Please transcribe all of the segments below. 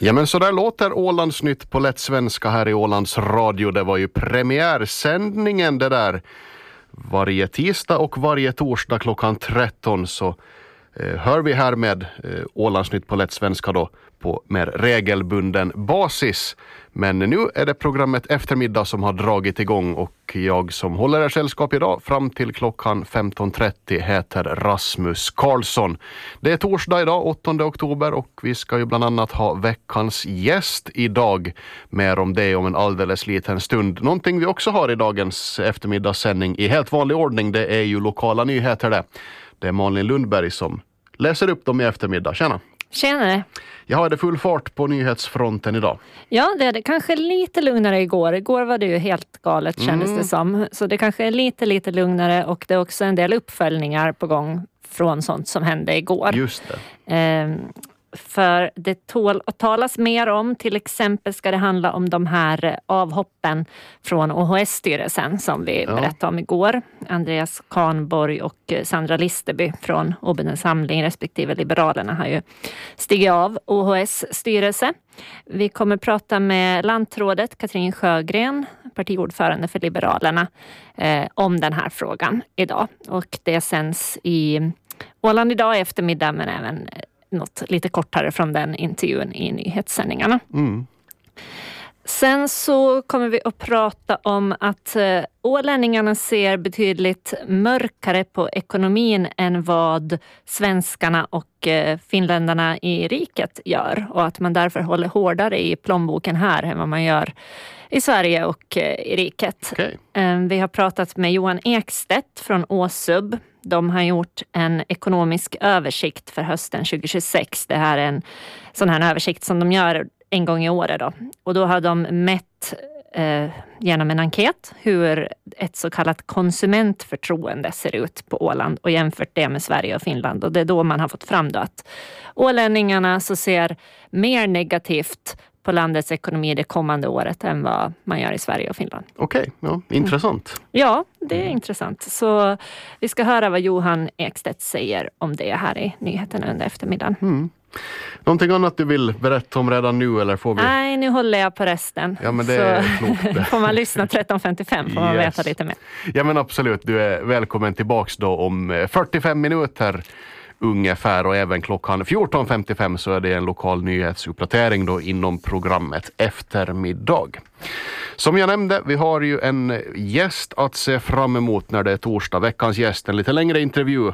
Ja, men så där låter Ålandsnytt på lätt svenska här i Ålands Radio. Det var ju premiärsändningen det där. Varje tisdag och varje torsdag klockan 13 så hör vi här med Ålandsnytt på lätt svenska då på mer regelbunden basis. Men nu är det programmet Eftermiddag som har dragit igång och jag som håller er sällskap idag fram till klockan 15.30 heter Rasmus Karlsson. Det är torsdag idag, 8 oktober, och vi ska ju bland annat ha veckans gäst idag. Mer om det om en alldeles liten stund. Någonting vi också har i dagens eftermiddagssändning i helt vanlig ordning, det är ju lokala nyheter det. Det är Malin Lundberg som läser upp dem i eftermiddag. Tjena! Tjenare! Jag har det full fart på nyhetsfronten idag. Ja, det är det. Kanske lite lugnare igår. Igår var det ju helt galet kändes det som. Så det kanske är lite lugnare, och det är också en del uppföljningar på gång från sånt som hände igår. Just det. För det tål att talas mer om. Till exempel ska det handla om de här avhoppen från OHS-styrelsen som vi berättade om igår. Andreas Kahnborg och Sandra Listeby från Åbynens samling respektive Liberalerna har ju stigit av OHS-styrelse. Vi kommer prata med lantrådet Katrin Sjögren, partiordförande för Liberalerna, om den här frågan idag. Och det sänds i Åland idag i eftermiddag, men även något lite kortare från den intervjun i nyhetssändningarna. Sen så kommer vi att prata om att ålänningarna ser betydligt mörkare på ekonomin än vad svenskarna och finländarna i riket gör. Och att man därför håller hårdare i plånboken här än vad man gör i Sverige och i riket. Okay. Vi har pratat med Johan Ekstedt från Åsub. De har gjort en ekonomisk översikt för hösten 2026. Det här är en sån här översikt som de gör en gång i året då. Och då har de mätt genom en enkät hur ett så kallat konsumentförtroende ser ut på Åland och jämfört det med Sverige och Finland. Och det är då man har fått fram då att ålänningarna så ser mer negativt på landets ekonomi det kommande året än vad man gör i Sverige och Finland. Okej, ja, intressant. Ja, det är intressant. Så vi ska höra vad Johan Ekstedt säger om det här i nyheterna under eftermiddagen. Någonting annat du vill berätta om redan nu, eller får vi? Nej, nu håller jag på resten. Ja, men det är klokt. Får man lyssna 13.55 får man veta lite mer. Ja, men absolut. Du är välkommen tillbaks då om 45 minuter ungefär, och även klockan 14.55 så är det en lokal nyhetsuppdatering då inom programmet Eftermiddag. Som jag nämnde, vi har ju en gäst att se fram emot när det är torsdag. Veckans gäst, en lite längre intervju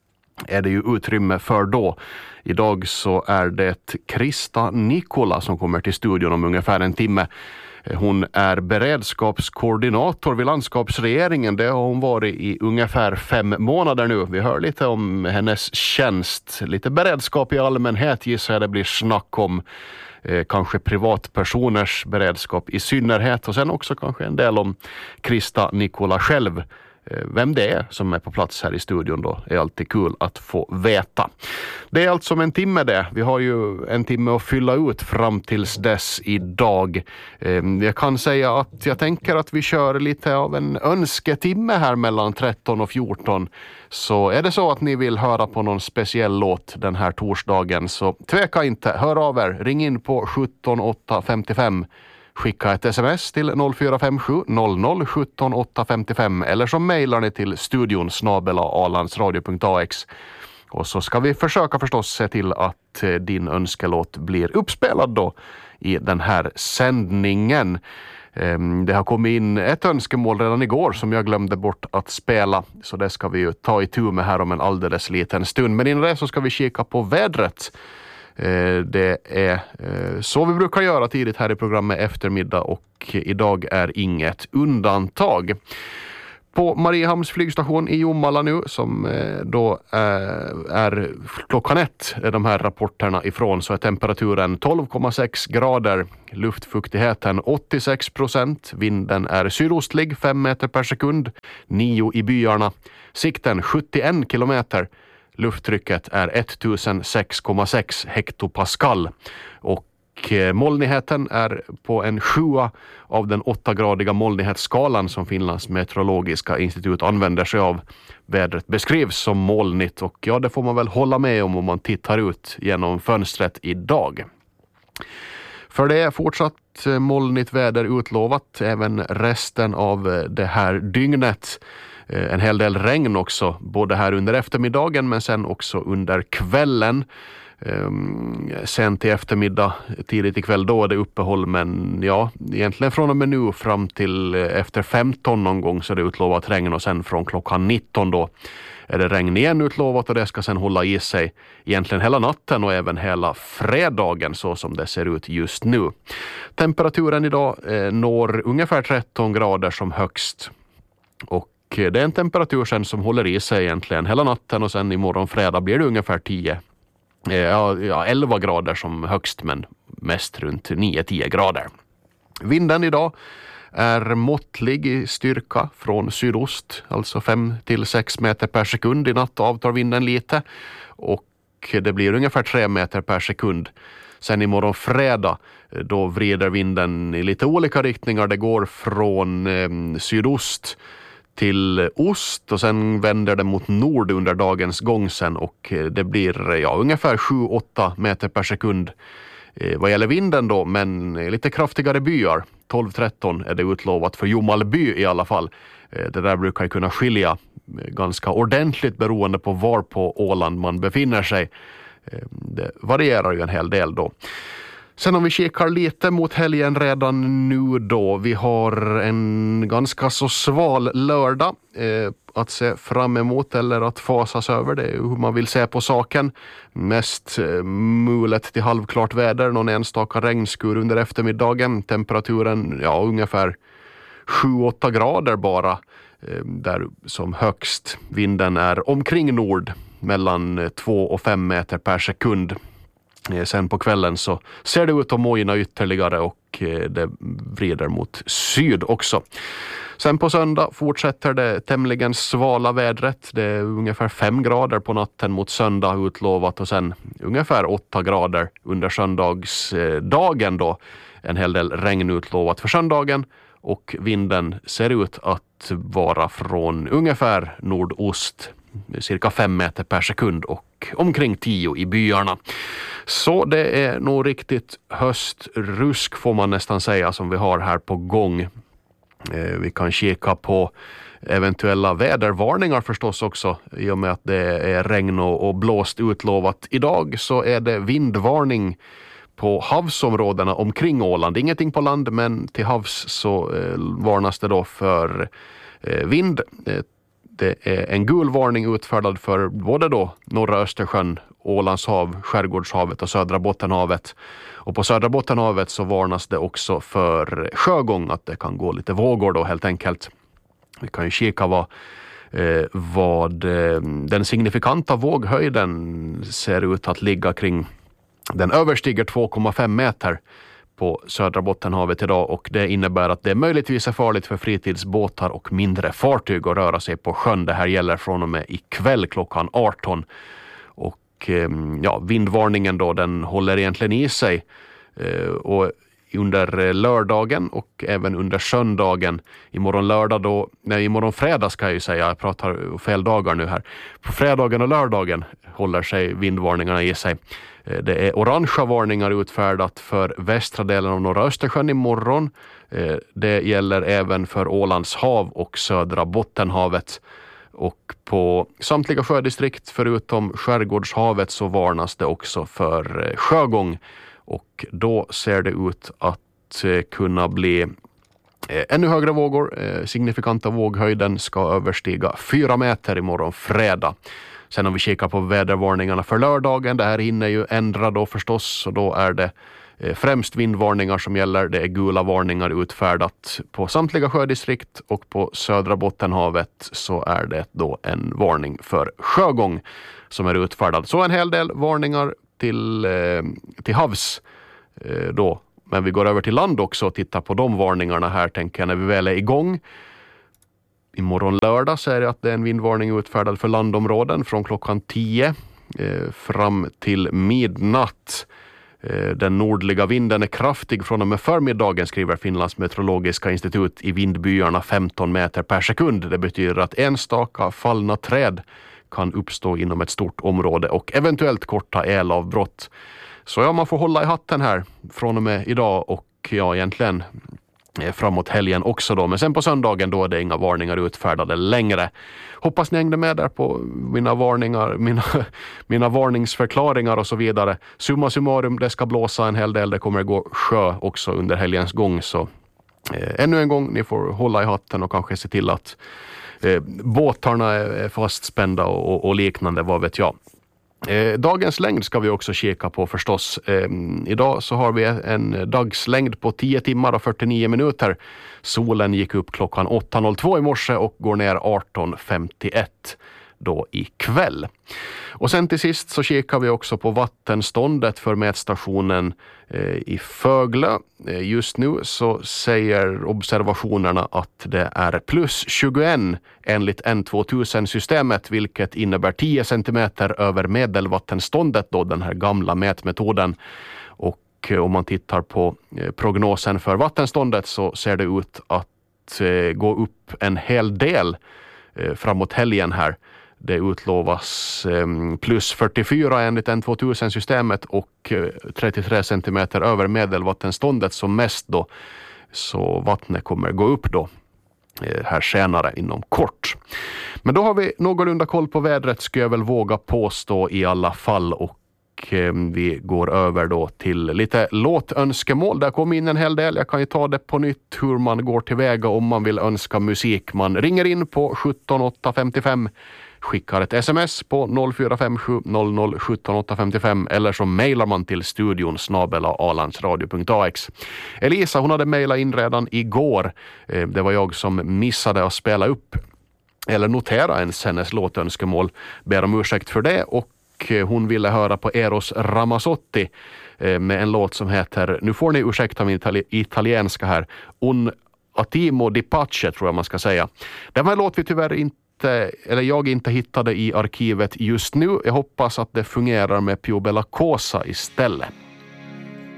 är det ju utrymme för då. Idag så är det Krista Nikola som kommer till studion om ungefär en timme. Hon är beredskapskoordinator vid landskapsregeringen. Det har hon varit i ungefär 5 månader nu. Vi hör lite om hennes tjänst. Lite beredskap i allmänhet gissar jag det blir snack om. Kanske privatpersoners beredskap i synnerhet. Och sen också kanske en del om Krista Nikola själv. Vem det är som är på plats här i studion då är alltid kul att få veta. Det är alltså om en timme det. Vi har ju en timme att fylla ut fram tills dess idag. Jag kan säga att jag tänker att vi kör lite av en önsketimme här mellan 13 och 14. Så är det så att ni vill höra på någon speciell låt den här torsdagen så tveka inte. Hör av er. Ring in på 17855. Skicka ett sms till 0457 00 17 855 eller så mejlar ni till studion@alandsradio.ax. Och så ska vi försöka förstås se till att din önskelåt blir uppspelad då i den här sändningen. Det har kommit in ett önskemål redan igår som jag glömde bort att spela, så det ska vi ju ta itu med här om en alldeles liten stund. Men innan det så ska vi kika på vädret. Det är så vi brukar göra tidigt här i programmet Eftermiddag, och idag är inget undantag. På Mariehamns flygstation i Jomala nu, som då är klockan 1, är de här rapporterna ifrån, så är temperaturen 12,6 grader, luftfuktigheten 86%, vinden är sydostlig 5 meter per sekund, 9 i byarna, sikten 71 kilometer. Lufttrycket är 1006,6 hektopascal och molnigheten är på en 7 av den 8-gradiga molnighetsskalan som Finlands meteorologiska institut använder sig av. Vädret beskrivs som molnigt, och ja, det får man väl hålla med om man tittar ut genom fönstret idag. För det är fortsatt molnigt väder utlovat även resten av det här dygnet. En hel del regn också, både här under eftermiddagen men sen också under kvällen. Sen till eftermiddag, tidigt ikväll, då är det uppehåll, men ja, egentligen från och med nu fram till efter 15 någon gång så är det utlovat regn, och sen från klockan 19 då är det regn igen utlovat, och det ska sen hålla i sig egentligen hela natten och även hela fredagen så som det ser ut just nu. Temperaturen idag når ungefär 13 grader som högst, och det är en temperatur sen som håller i sig egentligen hela natten, och sen imorgon fredag blir det ungefär 11 grader som högst, men mest runt 9-10 grader. Vinden idag är måttlig i styrka från sydost, alltså 5-6 meter per sekund. I natt avtar vinden lite och det blir ungefär 3 meter per sekund. Sen imorgon fredag, då vrider vinden i lite olika riktningar. Det går från sydost till ost och sen vänder det mot nord under dagens gång sen, och det blir ungefär 7-8 meter per sekund vad gäller vinden då, men lite kraftigare byar. 12-13 är det utlovat för Jomalby i alla fall. Det där brukar kunna skilja ganska ordentligt beroende på var på Åland man befinner sig. Det varierar ju en hel del då. Sen om vi kikar lite mot helgen redan nu då. Vi har en ganska så sval lördag att se fram emot, eller att fasas över. Det är hur man vill se på saken. Mest mulet till halvklart väder, någon enstaka regnskur under eftermiddagen. Temperaturen ungefär 7-8 grader bara där som högst. Vinden är omkring nord mellan 2 och 5 meter per sekund. Sen på kvällen så ser det ut att mojna ytterligare och det vrider mot syd också. Sen på söndag fortsätter det tämligen svala vädret. Det är ungefär 5 grader på natten mot söndag utlovat, och sen ungefär 8 grader under söndagsdagen då. En hel del regn utlovat för söndagen, och vinden ser ut att vara från ungefär nordost, cirka 5 meter per sekund, och omkring 10 i byarna. Så det är nog riktigt höstrusk får man nästan säga som vi har här på gång. Vi kan kika på eventuella vädervarningar förstås också, i och med att det är regn och blåst utlovat. Idag så är det vindvarning på havsområdena omkring Åland. Ingenting på land, men till havs så varnas det då för vind. Det är en gul varning utfärdad för både då norra Östersjön, Ålands hav, Skärgårdshavet och södra Bottenhavet. Och på södra Bottenhavet så varnas det också för sjögång, att det kan gå lite vågor då helt enkelt. Vi kan ju kika vad den signifikanta våghöjden ser ut att ligga kring. Den överstiger 2,5 meter på södra Bottenhavet idag, och det innebär att det möjligtvis är farligt för fritidsbåtar och mindre fartyg att röra sig på sjön. Det här gäller från och med ikväll klockan 18. Och vindvarningen då, den håller egentligen i sig och under lördagen och även under söndagen. Imorgon fredag ska jag ju säga, jag pratar fel dagar nu här. På fredagen och lördagen håller sig vindvarningarna i sig. Det är orangea varningar utfärdat för västra delen av norra Östersjön imorgon. Det gäller även för Ålands hav och södra Bottenhavet. Och på samtliga sjödistrikt förutom Skärgårdshavet så varnas det också för sjögång. Och då ser det ut att kunna bli ännu högre vågor. Signifikanta våghöjden ska överstiga 4 meter imorgon fredag. Sen om vi kikar på vädervarningarna för lördagen, det här hinner ju ändra då förstås, och då är det främst vindvarningar som gäller. Det är gula varningar utfärdat på samtliga sjödistrikt, och på södra Bottenhavet så är det då en varning för sjögång som är utfärdad. Så en hel del varningar till havs då. Men vi går över till land också och tittar på de varningarna här, tänker jag, när vi väl är igång. Imorgon lördag så är det att det är en vindvarning utfärdad för landområden från klockan 10 fram till midnatt. Den nordliga vinden är kraftig från och med förmiddagen, skriver Finlands meteorologiska institut, i vindbyarna 15 meter per sekund. Det betyder att enstaka fallna träd kan uppstå inom ett stort område och eventuellt korta elavbrott. Så ja, man får hålla i hatten här från och med idag och ja, egentligen framåt helgen också då. Men sen på söndagen då är det inga varningar utfärdade längre. Hoppas ni hängde med där på mina varningar, mina varningsförklaringar och så vidare. Summa summarum, det ska blåsa en hel del. Det kommer gå sjö också under helgens gång. Så ännu en gång, ni får hålla i hatten och kanske se till att båtarna är fastspända och liknande, vad vet jag. Dagens längd ska vi också kika på förstås. Idag så har vi en dagslängd på 10 timmar och 49 minuter. Solen gick upp klockan 8.02 i morse och går ner 18.51 då ikväll. Och sen till sist så kikar vi också på vattenståndet för mätstationen i Föglö. Just nu så säger observationerna att det är plus 21 enligt N2000-systemet, vilket innebär 10 centimeter över medelvattenståndet då, den här gamla mätmetoden. Och om man tittar på prognosen för vattenståndet så ser det ut att gå upp en hel del framåt helgen här. Det utlovas plus 44 enligt N2000-systemet och 33 centimeter över medelvattenståndet som mest då. Så vattnet kommer gå upp då här senare inom kort. Men då har vi någorlunda koll på vädret, ska jag väl våga påstå i alla fall, och vi går över då till lite låtönskemål. Där kom in en hel del. Jag kan ju ta det på nytt hur man går tillväga om man vill önska musik. Man ringer in på 17855, skickar ett sms på 0457 00 17855 eller så mejlar man till studion @alandsradio.ax. Elisa, hon hade mejlat in redan igår. Det var jag som missade att spela upp eller notera hennes låtönskemål. Ber om ursäkt för det, och hon ville höra på Eros Ramazzotti med en låt som heter, nu får ni ursäkta min italienska här, Un attimo di pace tror jag man ska säga. Den här låt vi tyvärr jag inte hittade i arkivet just nu. Jag hoppas att det fungerar med Più Bella Cosa istället.